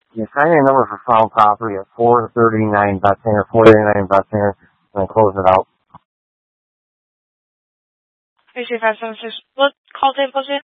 You sign your number for found property at 439 Buttsinger, 439 Buttsinger, and then close it out. 32576. What call date was it?